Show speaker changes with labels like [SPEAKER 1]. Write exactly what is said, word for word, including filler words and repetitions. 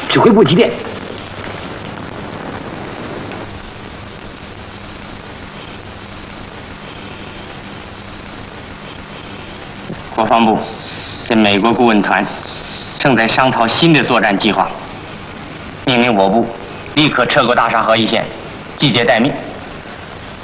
[SPEAKER 1] 指挥部急电。
[SPEAKER 2] 国防部跟美国顾问团正在商讨新的作战计划，命令我部立刻撤过大沙河一线，季节待命。